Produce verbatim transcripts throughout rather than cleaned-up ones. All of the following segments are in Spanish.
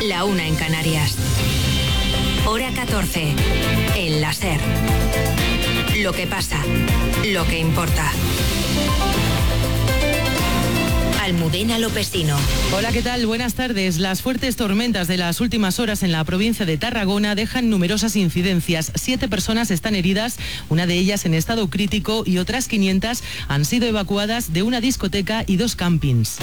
la una en Canarias. Hora catorce, en la SER. Lo que pasa, lo que importa. Almudena Lopesino. Hola, ¿qué tal? Buenas tardes. Las fuertes tormentas de las últimas horas en la provincia de Tarragona dejan numerosas incidencias. Siete personas están heridas, una de ellas en estado crítico, y otras quinientas han sido evacuadas de una discoteca y dos campings.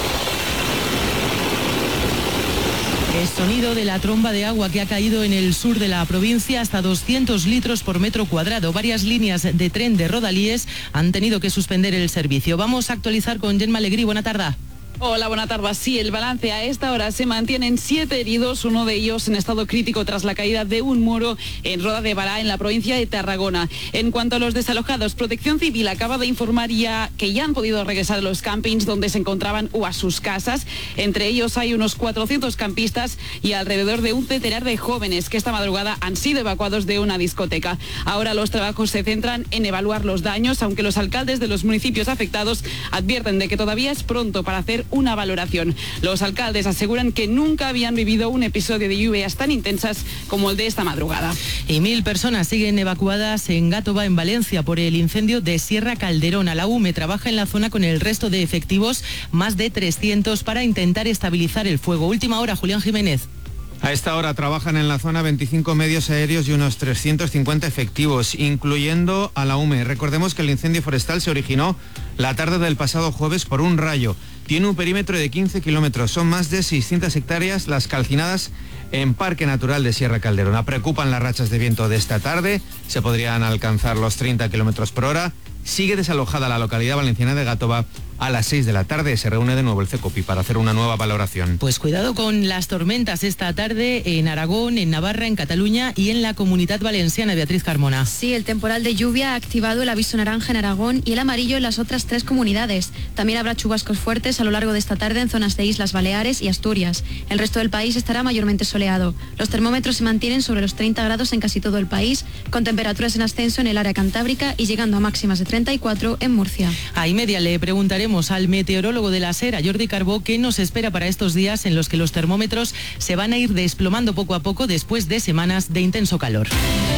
El sonido de la tromba de agua que ha caído en el sur de la provincia, hasta doscientos litros por metro cuadrado. Varias líneas de tren de Rodalies han tenido que suspender el servicio. Vamos a actualizar con Gemma Alegrí. Buena tarde. Hola, buena tarde. Sí, el balance a esta hora se mantienen siete heridos, uno de ellos en estado crítico tras la caída de un muro en Roda de Bará, en la provincia de Tarragona. En cuanto a los desalojados, Protección Civil acaba de informar ya que ya han podido regresar a los campings donde se encontraban o a sus casas. Entre ellos hay unos cuatrocientos campistas y alrededor de un centenar de jóvenes que esta madrugada han sido evacuados de una discoteca. Ahora los trabajos se centran en evaluar los daños, aunque los alcaldes de los municipios afectados advierten de que todavía es pronto para hacer una valoración. Los alcaldes aseguran que nunca habían vivido un episodio de lluvias tan intensas como el de esta madrugada. Y mil personas siguen evacuadas en Gàtova, en Valencia, por el incendio de Sierra Calderona. La U M E trabaja en la zona con el resto de efectivos, más de trescientos, para intentar estabilizar el fuego. Última hora, Julián Jiménez. A esta hora trabajan en la zona veinticinco medios aéreos y unos trescientos cincuenta efectivos, incluyendo a la U M E. Recordemos que el incendio forestal se originó la tarde del pasado jueves por un rayo. Tiene un perímetro de quince kilómetros. Son más de seiscientas hectáreas las calcinadas en Parque Natural de Sierra Calderona. Preocupan las rachas de viento de esta tarde. Se podrían alcanzar los treinta kilómetros por hora. Sigue desalojada la localidad valenciana de Gàtova. A las seis de la tarde se reúne de nuevo el CECOPI para hacer una nueva valoración. Pues cuidado con las tormentas esta tarde en Aragón, en Navarra, en Cataluña y en la Comunidad Valenciana. Beatriz Carmona. Sí, el temporal de lluvia ha activado el aviso naranja en Aragón y el amarillo en las otras tres comunidades. También habrá chubascos fuertes a lo largo de esta tarde en zonas de Islas Baleares y Asturias. El resto del país estará mayormente soleado. Los termómetros se mantienen sobre los treinta grados en casi todo el país, con temperaturas en ascenso en el área cantábrica y llegando a máximas de treinta y cuatro en Murcia. A y media le preguntaremos al meteorólogo de la SER, a Jordi Carbó, qué nos espera para estos días en los que los termómetros se van a ir desplomando poco a poco después de semanas de intenso calor.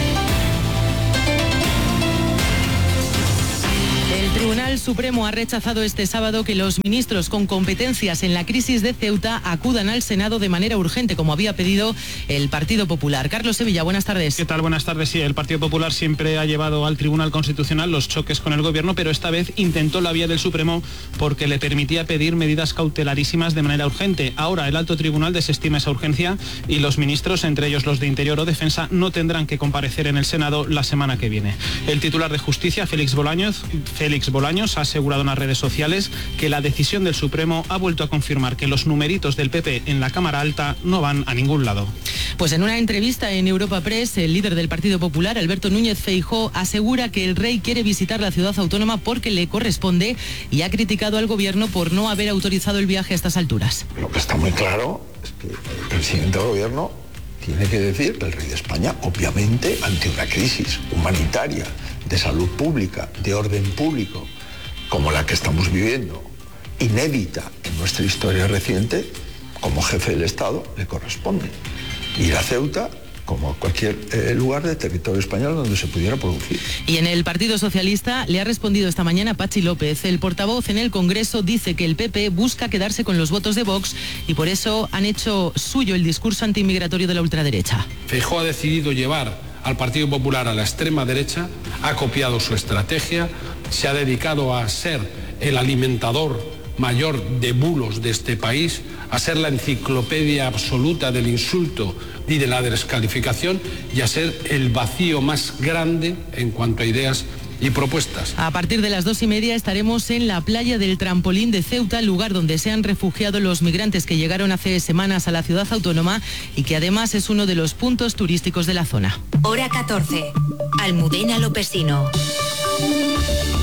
El Tribunal Supremo ha rechazado este sábado que los ministros con competencias en la crisis de Ceuta acudan al Senado de manera urgente, como había pedido el Partido Popular. Carlos Sevilla, buenas tardes. ¿Qué tal? Buenas tardes. Sí, el Partido Popular siempre ha llevado al Tribunal Constitucional los choques con el Gobierno, pero esta vez intentó la vía del Supremo porque le permitía pedir medidas cautelarísimas de manera urgente. Ahora el Alto Tribunal desestima esa urgencia y los ministros, entre ellos los de Interior o Defensa, no tendrán que comparecer en el Senado la semana que viene. El titular de Justicia, Félix Bolaños, Félix Bolaños, ha asegurado en las redes sociales que la decisión del Supremo ha vuelto a confirmar que los numeritos del P P en la Cámara Alta no van a ningún lado. Pues en una entrevista en Europa Press, el líder del Partido Popular, Alberto Núñez Feijóo, asegura que el rey quiere visitar la ciudad autónoma porque le corresponde y ha criticado al gobierno por no haber autorizado el viaje a estas alturas. Lo que está muy claro es que el presidente del gobierno tiene que decir que el rey de España, obviamente, ante una crisis humanitaria, de salud pública, de orden público, como la que estamos viviendo, inédita en nuestra historia reciente, como jefe del Estado le corresponde ir a Ceuta como a cualquier eh, lugar de territorio español donde se pudiera producir. Y en el Partido Socialista le ha respondido esta mañana Patxi López. El portavoz en el Congreso dice que el P P busca quedarse con los votos de Vox y por eso han hecho suyo el discurso antimigratorio de la ultraderecha. Feijóo ha decidido llevar al Partido Popular a la extrema derecha, ha copiado su estrategia, se ha dedicado a ser el alimentador mayor de bulos de este país, a ser la enciclopedia absoluta del insulto y de la descalificación y a ser el vacío más grande en cuanto a ideas y propuestas. A partir de las dos y media estaremos en la playa del Trampolín de Ceuta, lugar donde se han refugiado los migrantes que llegaron hace semanas a la ciudad autónoma y que además es uno de los puntos turísticos de la zona. Hora catorce. Almudena Lopesino. En la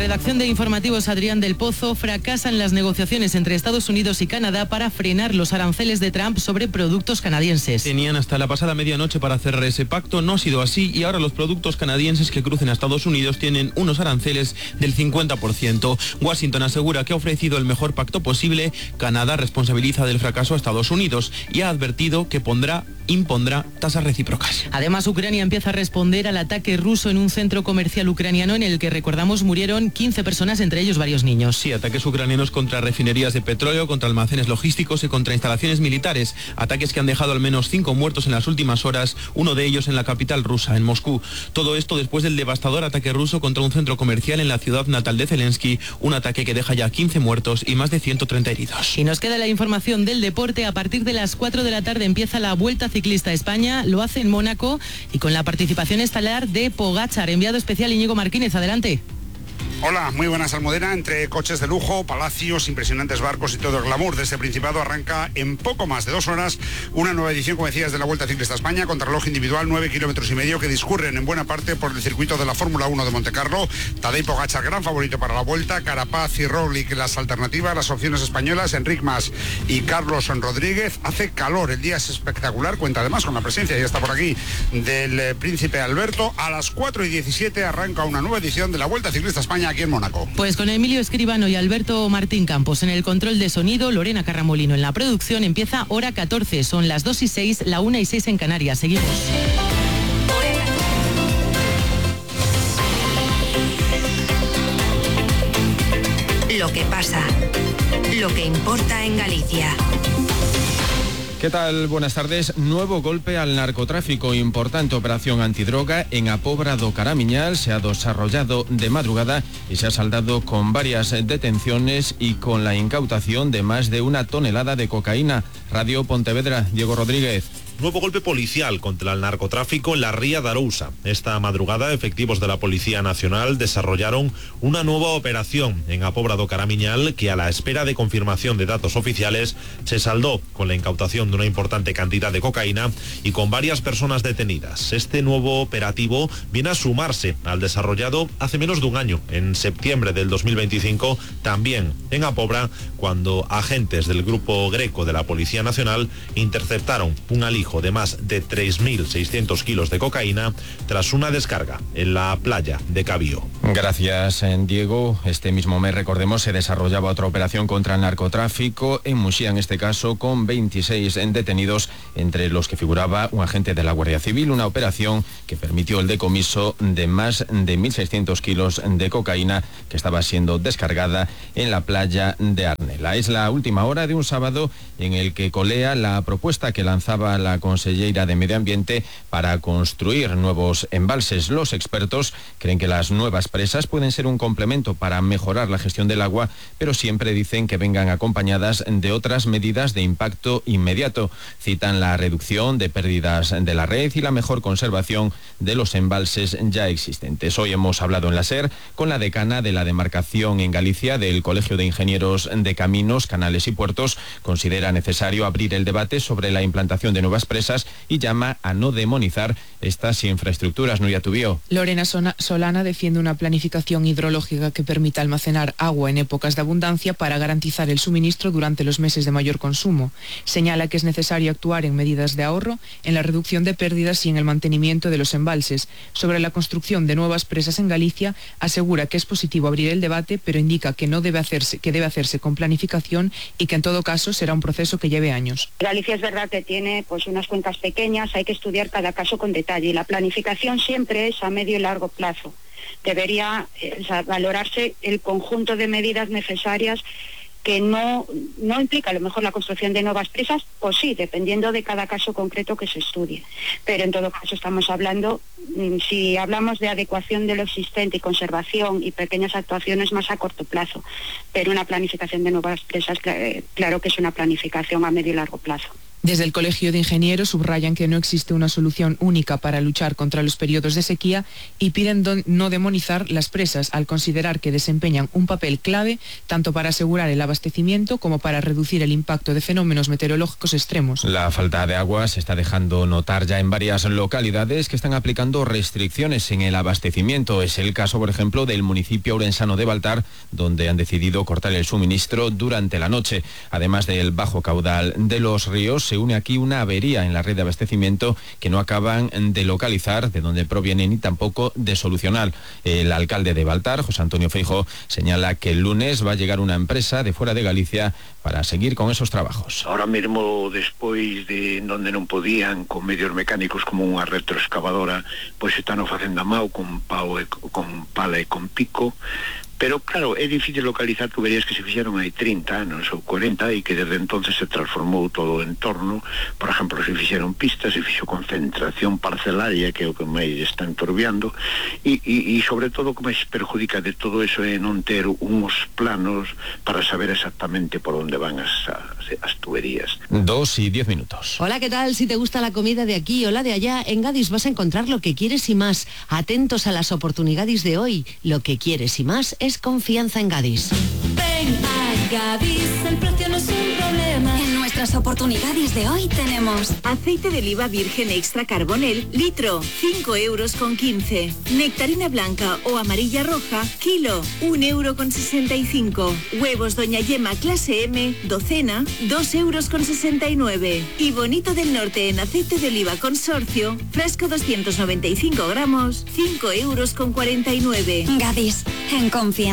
redacción de Informativos Adrián del Pozo, fracasan las negociaciones entre Estados Unidos y Canadá para frenar los aranceles de Trump sobre productos canadienses. Tenían hasta la pasada medianoche para cerrar ese pacto, no ha sido así y ahora los productos canadienses que crucen a Estados Unidos tienen unos aranceles del cincuenta por ciento. Washington asegura que ha ofrecido el mejor pacto posible. Canadá responsabiliza del fracaso a Estados Unidos y ha advertido que pondrá, impondrá tasas recíprocas. Además, Ucrania empieza a responder al ataque ruso en un centro comercial ucraniano en el que, recordamos, murieron quince personas, entre ellos varios niños. Sí, ataques ucranianos contra refinerías de petróleo, contra almacenes logísticos y contra instalaciones militares. Ataques que han dejado al menos cinco muertos en las últimas horas, uno de ellos en la capital rusa, en Moscú. Todo esto después del devastador ataque ruso contra un centro comercial en la ciudad natal de Zelensky, un ataque que deja ya quince muertos y más de ciento treinta heridos. Y nos queda la información del deporte. A partir de las cuatro de la tarde empieza la Vuelta Ciclista a España, lo hace en Mónaco y con la participación estelar de Pogačar. Enviado especial Íñigo Martínez, adelante. Hola, muy buenas, Almudena. Entre coches de lujo, palacios, impresionantes barcos y todo el glamour de este Principado arranca en poco más de dos horas una nueva edición, como decías, de la Vuelta Ciclista a España, contrarreloj individual, nueve kilómetros y medio que discurren en buena parte por el circuito de la Fórmula uno de Montecarlo. Tadej Pogačar, gran favorito para la Vuelta, Carapaz y Roglic las alternativas, las opciones españolas, Enric Mas y Carlos Rodríguez. Hace calor, el día es espectacular, cuenta además con la presencia, ya está por aquí, del eh, Príncipe Alberto. A las cuatro y diecisiete arranca una nueva edición de la Vuelta Ciclista a España aquí en Mónaco. Pues con Emilio Escribano y Alberto Martín Campos en el control de sonido, Lorena Carramolino en la producción. Empieza hora catorce, son las dos y seis, la una y seis en Canarias. Seguimos. Lo que pasa, lo que importa en Galicia. ¿Qué tal? Buenas tardes. Nuevo golpe al narcotráfico. Importante operación antidroga en A Pobra do Caramiñal. Se ha desarrollado de madrugada y se ha saldado con varias detenciones y con la incautación de más de una tonelada de cocaína. Radio Pontevedra, Diego Rodríguez. Nuevo golpe policial contra el narcotráfico en la Ría de Arousa. Esta madrugada, efectivos de la Policía Nacional desarrollaron una nueva operación en A Pobra do Caramiñal que, a la espera de confirmación de datos oficiales, se saldó con la incautación de una importante cantidad de cocaína y con varias personas detenidas. Este nuevo operativo viene a sumarse al desarrollado hace menos de un año, en septiembre del dos mil veinticinco, también en A Pobra, cuando agentes del Grupo Greco de la Policía Nacional interceptaron un alijo de más de tres mil seiscientos kilos de cocaína tras una descarga en la playa de Cabío. Gracias, Diego. Este mismo mes, recordemos, se desarrollaba otra operación contra el narcotráfico en Muxía, en este caso con veintiséis detenidos, entre los que figuraba un agente de la Guardia Civil, una operación que permitió el decomiso de más de mil seiscientos kilos de cocaína que estaba siendo descargada en la playa de Arnela. Es la última hora de un sábado en el que colea la propuesta que lanzaba la consellera de Medio Ambiente para construir nuevos embalses. Los expertos creen que las nuevas presas pueden ser un complemento para mejorar la gestión del agua, pero siempre dicen que vengan acompañadas de otras medidas de impacto inmediato. Citan la reducción de pérdidas de la red y la mejor conservación de los embalses ya existentes. Hoy hemos hablado en la SER con la decana de la demarcación en Galicia del Colegio de Ingenieros de Caminos, Canales y Puertos. Considera necesario abrir el debate sobre la implantación de nuevas presas y llama a no demonizar estas infraestructuras. Nuria Tubío. Lorena Solana defiende una planificación hidrológica que permita almacenar agua en épocas de abundancia para garantizar el suministro durante los meses de mayor consumo. Señala que es necesario actuar en medidas de ahorro, en la reducción de pérdidas y en el mantenimiento de los embalses. Sobre la construcción de nuevas presas en Galicia, asegura que es positivo abrir el debate, pero indica que no debe hacerse, que debe hacerse con planificación y que en todo caso será un proceso que lleve años. Galicia es verdad que tiene pues unas cuentas pequeñas, hay que estudiar cada caso con detalle y la planificación siempre es a medio y largo plazo. Debería eh, o sea, valorarse el conjunto de medidas necesarias que no, no implica a lo mejor la construcción de nuevas presas, o sí, dependiendo de cada caso concreto que se estudie. Pero en todo caso estamos hablando, si hablamos de adecuación de lo existente y conservación y pequeñas actuaciones más a corto plazo, pero una planificación de nuevas presas, claro que es una planificación a medio y largo plazo. Desde el Colegio de Ingenieros subrayan que no existe una solución única para luchar contra los periodos de sequía y piden don- no demonizar las presas al considerar que desempeñan un papel clave tanto para asegurar el abastecimiento como para reducir el impacto de fenómenos meteorológicos extremos. La falta de agua se está dejando notar ya en varias localidades que están aplicando restricciones en el abastecimiento. Es el caso, por ejemplo, del municipio orensano de Baltar, donde han decidido cortar el suministro durante la noche. Además del bajo caudal de los ríos, se une aquí una avería en la red de abastecimiento que no acaban de localizar de dónde proviene ni tampoco de solucionar. El alcalde de Baltar, José Antonio Feijóo, señala que el lunes va a llegar una empresa de fuera de Galicia para seguir con esos trabajos. Ahora mesmo, despois de donde non podían, con medios mecánicos como unha retroexcavadora, pois están facendo a mao con pau e con pala e con pico. Pero claro, é difícil localizar tuberías que se fixeron hai trinta anos ou cuarenta e que desde entonces se transformou todo o entorno. Por exemplo, se fixeron pistas, se fixo concentración parcelaria, que é o que máis está enturbiando, e, e, e sobre todo o que máis perjudica de todo eso é non ter uns planos para saber exactamente por onde van as, as, as tuberías. Dos y diez minutos. Hola, ¿qué tal? Si te gusta la comida de aquí o la de allá, en Gadis vas a encontrar lo que quieres y más. Atentos a las oportunidades de hoy. Lo que quieres y más es confianza en Gadis. Ven a Gadis, el precio no es un problema. En nuestras oportunidades de hoy tenemos aceite de oliva virgen extra carbonel, litro, cinco euros con quince. Nectarina blanca o amarilla roja, kilo, un euro con sesenta y cinco. Huevos Doña Yema clase M, docena, dos euros con sesenta y nueve. Y Bonito del Norte en aceite de oliva consorcio, fresco doscientos noventa y cinco gramos, cinco euros con cuarenta y nueve. Gadis, en confianza.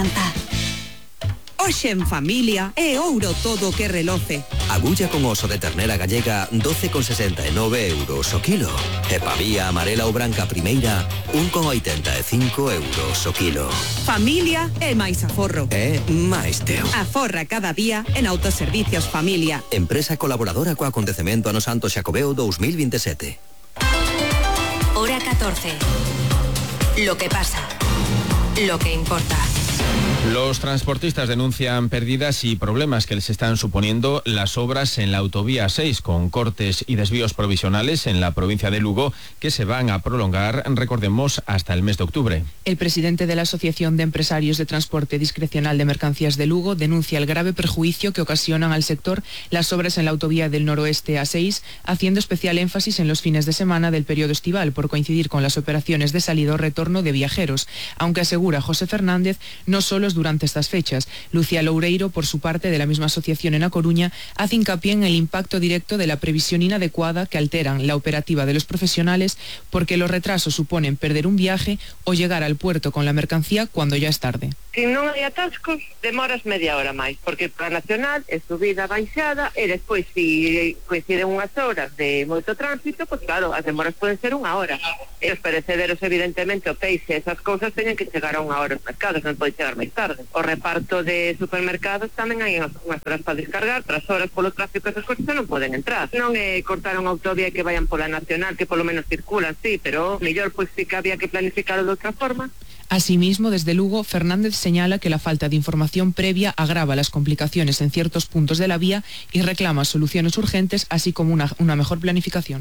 Hoxe en familia é ouro todo que reloce. Agulla con oso de ternera gallega doce con sesenta e nove euros o kilo. E pavía amarela ou branca primeira un con oitenta e cinco euros o kilo. Familia é máis aforro. É máis teo. Aforra cada día en Autoservicios Familia. Empresa colaboradora co acontecemento ano Santo Xacobeo dos mil veintisiete. Hora catorce. Lo que pasa. Lo que importa. Los transportistas denuncian pérdidas y problemas que les están suponiendo las obras en la autovía seis, con cortes y desvíos provisionales en la provincia de Lugo que se van a prolongar, recordemos, hasta el mes de octubre. El presidente de la Asociación de Empresarios de Transporte Discrecional de Mercancías de Lugo denuncia el grave perjuicio que ocasionan al sector las obras en la autovía del noroeste A seis, haciendo especial énfasis en los fines de semana del periodo estival por coincidir con las operaciones de salida o retorno de viajeros, aunque asegura José Fernández, no solo es durante estas fechas. Lucía Loureiro, por su parte, de la misma asociación en A Coruña, hace hincapié en el impacto directo de la previsión inadecuada que alteran la operativa de los profesionales porque los retrasos suponen perder un viaje o llegar al puerto con la mercancía cuando ya es tarde. Si non hai atascos, demoras media hora máis, porque para Nacional é subida baixada e despois se coinciden unhas horas de moito tránsito, pois claro, as demoras poden ser unha hora. E os perecederos, evidentemente, o peixe, esas cousas teñen que chegar a unha hora aos mercados, non pode chegar máis tarde. O reparto de supermercados tamén hai unhas horas para descargar, tras horas polo tráfico esas cousas non poden entrar. Non é cortar unha autovía que vayan pola Nacional, que polo menos circulan, sí, pero mellor pois sí que había que planificar de outra forma. Asimismo, desde Lugo, Fernández señala que la falta de información previa agrava las complicaciones en ciertos puntos de la vía y reclama soluciones urgentes, así como una, una mejor planificación.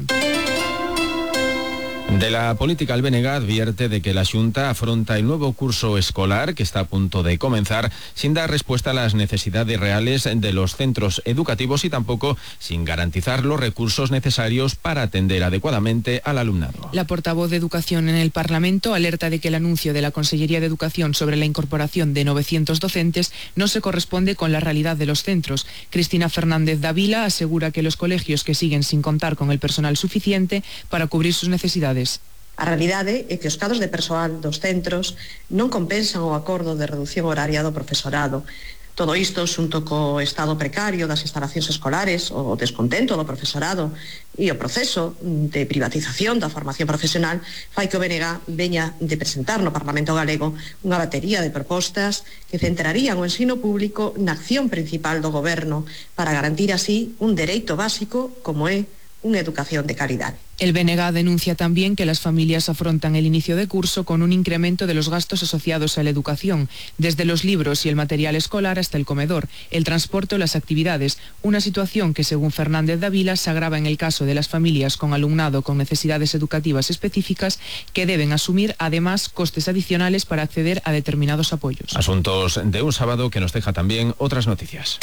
De la política, el B N G advierte de que la Xunta afronta el nuevo curso escolar que está a punto de comenzar sin dar respuesta a las necesidades reales de los centros educativos y tampoco sin garantizar los recursos necesarios para atender adecuadamente al alumnado. La portavoz de Educación en el Parlamento alerta de que el anuncio de la Consellería de Educación sobre la incorporación de novecientos docentes no se corresponde con la realidad de los centros. Cristina Fernández Dávila asegura que los colegios que siguen sin contar con el personal suficiente para cubrir sus necesidades. A realidade é que os cadros de persoal dos centros non compensan o acordo de reducción horaria do profesorado. Todo isto, xunto co estado precario das instalacións escolares, o descontento do profesorado e o proceso de privatización da formación profesional, fai que o B N G veña de presentar no Parlamento galego unha batería de propostas que centrarían o ensino público na acción principal do goberno para garantir así un dereito básico como é unha educación de calidad. El B N G denuncia también que las familias afrontan el inicio de curso con un incremento de los gastos asociados a la educación, desde los libros y el material escolar hasta el comedor, el transporte o las actividades, una situación que, según Fernández Dávila, se agrava en el caso de las familias con alumnado con necesidades educativas específicas que deben asumir además costes adicionales para acceder a determinados apoyos. Asuntos de un sábado que nos deja también otras noticias.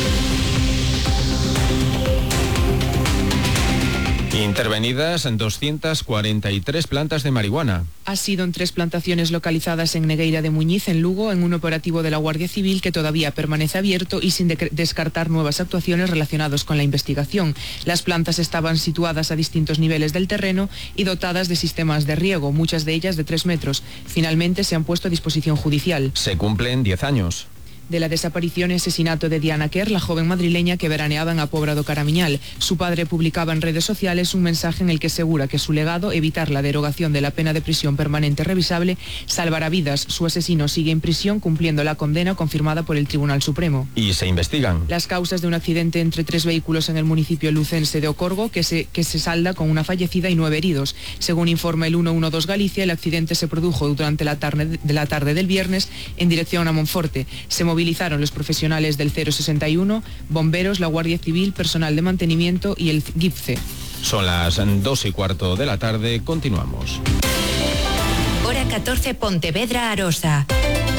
Intervenidas doscientas cuarenta y tres plantas de marihuana. Ha sido en tres plantaciones localizadas en Negueira de Muñiz, en Lugo, en un operativo de la Guardia Civil que todavía permanece abierto y sin de- descartar nuevas actuaciones relacionadas con la investigación. Las plantas estaban situadas a distintos niveles del terreno y dotadas de sistemas de riego, muchas de ellas de tres metros. Finalmente se han puesto a disposición judicial. Se cumplen diez años. De la desaparición y asesinato de Diana Kerr, la joven madrileña que veraneaba en Apóbrado Caramiñal. Su padre publicaba en redes sociales un mensaje en el que asegura que su legado, evitar la derogación de la pena de prisión permanente revisable, salvará vidas. Su asesino sigue en prisión cumpliendo la condena confirmada por el Tribunal Supremo. Y se investigan. Las causas de un accidente entre tres vehículos en el municipio lucense de Ocorgo que se, que se salda con una fallecida y nueve heridos. Según informa el ciento doce Galicia, el accidente se produjo durante la tarde, de la tarde del viernes en dirección a Monforte. Se movilizaron los profesionales del cero sesenta y uno, bomberos, la Guardia Civil, personal de mantenimiento y el GIPCE. Son las dos y cuarto de la tarde, continuamos. Hora catorce, Pontevedra, Arosa.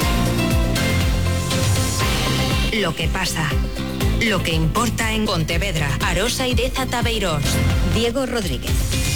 Lo que pasa, lo que importa en Pontevedra, Arosa y Deza Tabeirós. Diego Rodríguez.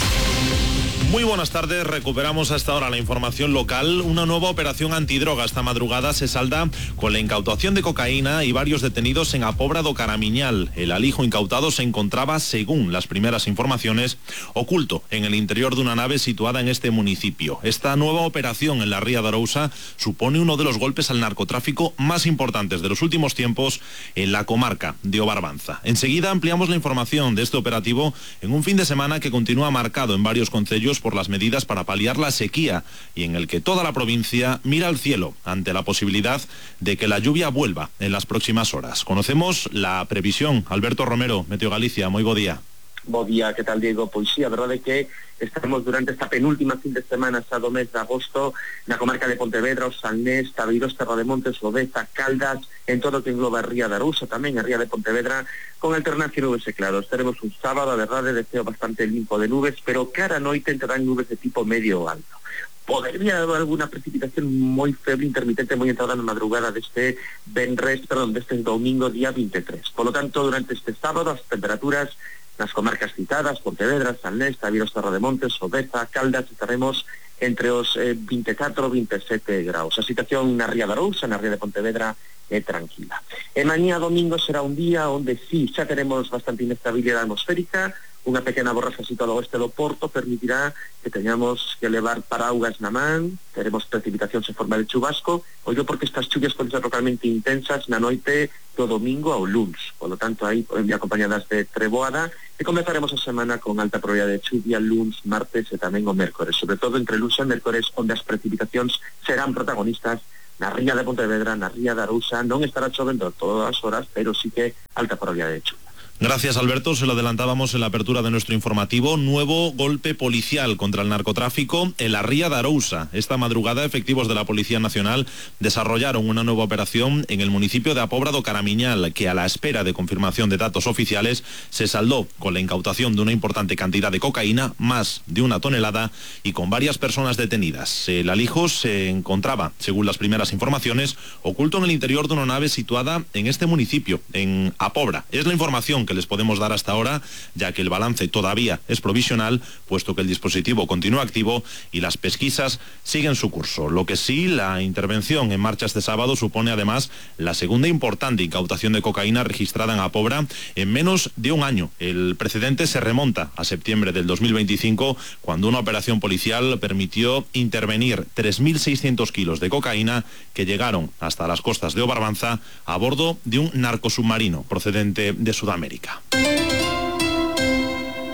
Muy buenas tardes, recuperamos hasta ahora la información local. Una nueva operación antidroga esta madrugada se salda con la incautación de cocaína y varios detenidos en Apóbrado Caramiñal. El alijo incautado se encontraba, según las primeras informaciones, oculto en el interior de una nave situada en este municipio. Esta nueva operación en la Ría de Arousa supone uno de los golpes al narcotráfico más importantes de los últimos tiempos en la comarca de Obarbanza. Enseguida ampliamos la información de este operativo en un fin de semana que continúa marcado en varios concellos por las medidas para paliar la sequía y en el que toda la provincia mira al cielo ante la posibilidad de que la lluvia vuelva en las próximas horas. Conocemos la previsión. Alberto Romero, Meteo Galicia, moi bo día. Bo día, que tal, Diego? Pois sí, a verdade é que estaremos durante esta penúltima fin de semana xa do mes de agosto na comarca de Pontevedra, o Salnés, Tabeirós, Terrademontes, Lobeza, Caldas, en todo o que engloba a Ría de Arousa, tamén a Ría de Pontevedra, con alternancia nubes e claros. Teremos un sábado, a verdade, de ceo bastante limpo de nubes, pero cara a noite entrarán nubes de tipo medio alto. Podería haber alguna precipitación moi feble, intermitente, moi entrada na madrugada deste venres, perdón, deste domingo día veintitrés. Por lo tanto, durante este sábado as temperaturas nas comarcas citadas, Pontevedra, Salnés, Tabeirós, Terrademontes, Lobeza, Caldas, estaremos entre os eh, vinte e catro e vinte e sete graus. A situación na Ría de Arousa, na Ría de Pontevedra, é tranquila. E mañá domingo será un día onde sí, xa teremos bastante inestabilidade atmosférica, unha pequena borrasca situada ao oeste do Porto permitirá que teñamos que levar paraugas na man, teremos precipitacións en forma de chubasco, ollo porque estas chuvias poden ser localmente intensas na noite do domingo ao luns, polo tanto aí acompañadas de treboada, e comezaremos a semana con alta probabilidade de chuvia luns, martes e tamén o mércores, sobre todo entre luns e mércores, onde as precipitacións serán protagonistas na Ría de Pontevedra, na Ría de Arousa. Non estará chovendo todas as horas, pero sí que alta probabilidade de chuvia. Gracias, Alberto. Se lo adelantábamos en la apertura de nuestro informativo. Nuevo golpe policial contra el narcotráfico en la Ría de Arousa. Esta madrugada, efectivos de la Policía Nacional desarrollaron una nueva operación en el municipio de Apóbrado Caramiñal, que a la espera de confirmación de datos oficiales se saldó con la incautación de una importante cantidad de cocaína, más de una tonelada, y con varias personas detenidas. El alijo se encontraba, según las primeras informaciones, oculto en el interior de una nave situada en este municipio, en Apobra. Es la información que les podemos dar hasta ahora, ya que el balance todavía es provisional, puesto que el dispositivo continúa activo y las pesquisas siguen su curso. Lo que sí, la intervención en marcha este sábado supone además la segunda importante incautación de cocaína registrada en Apobra en menos de un año. El precedente se remonta a septiembre del dos mil veinticinco, cuando una operación policial permitió intervenir tres mil seiscientos kilos de cocaína que llegaron hasta las costas de Obarbanza a bordo de un narcosubmarino procedente de Sudamérica.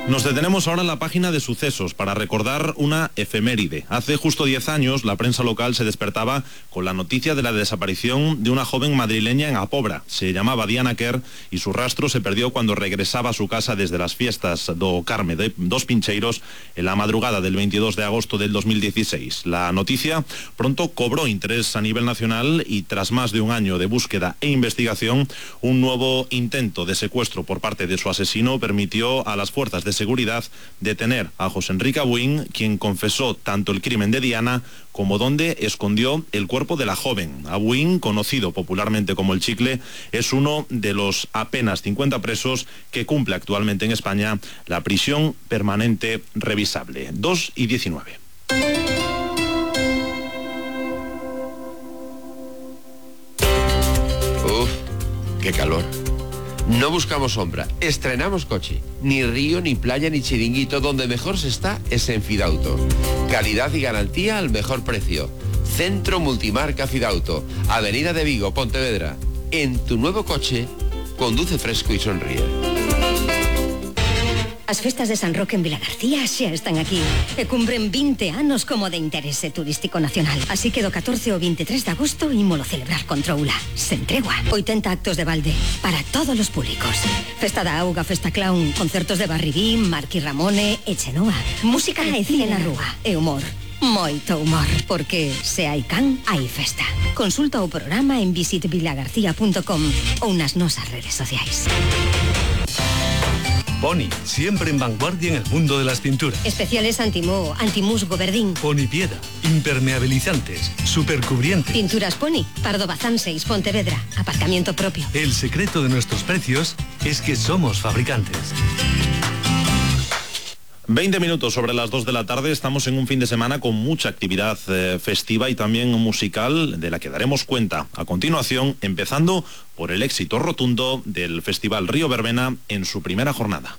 Nos detenemos ahora en la página de sucesos para recordar una efeméride. Hace justo diez años la prensa local se despertaba con la noticia de la desaparición de una joven madrileña en Apobra. Se llamaba Diana Kerr y su rastro se perdió cuando regresaba a su casa desde las fiestas do Carme de dos Pincheiros en la madrugada del veintidós de agosto del dos mil dieciséis. La noticia pronto cobró interés a nivel nacional y tras más de un año de búsqueda e investigación, un nuevo intento de secuestro por parte de su asesino permitió a las fuerzas de seguridad detener a José Enrique Abuín, quien confesó tanto el crimen de Diana como dónde escondió el cuerpo de la joven. Abuín, conocido popularmente como el Chicle, es uno de los apenas cincuenta presos que cumple actualmente en España la prisión permanente revisable. dos y diecinueve. Uf, qué calor. No buscamos sombra, estrenamos coche. Ni río, ni playa, ni chiringuito. Donde mejor se está es en Fidauto. Calidad y garantía al mejor precio. Centro Multimarca Fidauto. Avenida de Vigo, Pontevedra. En tu nuevo coche, conduce fresco y sonríe. As festas de San Roque en Vilagarcía xa están aquí e cumpren vinte anos como de interese turístico nacional. Así que do catorce ao veintitrés de agosto ímolo celebrar con troula, sen tregua. oitenta actos de balde para todos os públicos. Festa da auga, festa clown, concertos de Barribín, Marqui Ramone e Chenoa. Música e cine na rúa e humor. Moito humor, porque se hai can, hai festa. Consulta o programa en visit vilagarcía punto com ou nas nosas redes sociais. Pony, siempre en vanguardia en el mundo de las pinturas. Especiales anti-moho, anti-musgo, verdín. Pony Piedra, impermeabilizantes, supercubrientes. Pinturas Pony, Pardo Bazán seis, Pontevedra, aparcamiento propio. El secreto de nuestros precios es que somos fabricantes. veinte minutos sobre las dos de la tarde, estamos en un fin de semana con mucha actividad eh, festiva y también musical, de la que daremos cuenta a continuación, empezando por el éxito rotundo del Festival Río Verbena en su primera jornada.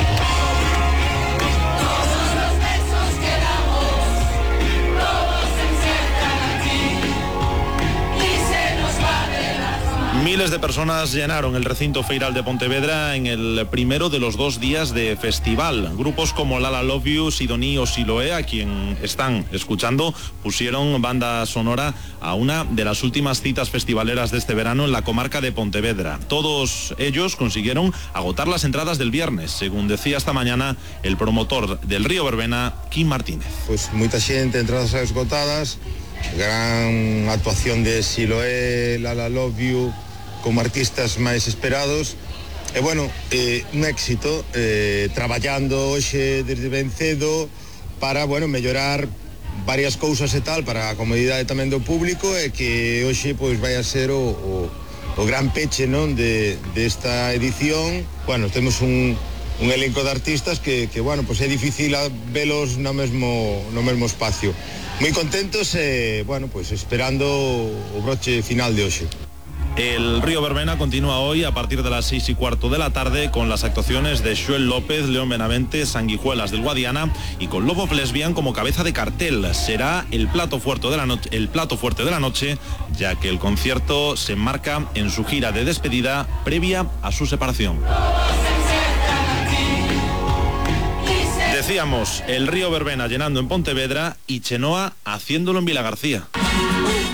Miles de personas llenaron el recinto feiral de Pontevedra en el primero de los dos días de festival. Grupos como Lala Love You, Sidoní o Siloé, a quien están escuchando, pusieron banda sonora a una de las últimas citas festivaleras de este verano en la comarca de Pontevedra. Todos ellos consiguieron agotar las entradas del viernes, según decía esta mañana el promotor del Río Verbena, Kim Martínez. Pues mucha gente, entradas esgotadas, gran actuación de Siloé, Lala Love You, como artistas máis esperados e bueno, eh, un éxito eh, traballando hoxe desde ben cedo para, bueno, mellorar varias cousas e tal para a comodidade tamén do público e que hoxe pois vai a ser o, o, o gran peche, non, de, de esta edición. Bueno, temos un, un elenco de artistas que, que bueno, pois é difícil velos no mesmo, no mesmo espacio. Moi contentos e, bueno, pois esperando o broche final de hoxe. El Río Verbena continúa hoy a partir de las seis y cuarto de la tarde con las actuaciones de Xuel López, León Benavente, Sanguijuelas del Guadiana y con Lobo Lesbian como cabeza de cartel. Será el plato fuerte de la noche, el plato fuerte de la noche, ya que el concierto se enmarca en su gira de despedida previa a su separación. Decíamos, el Río Verbena llenando en Pontevedra y Chenoa haciéndolo en Vilagarcía.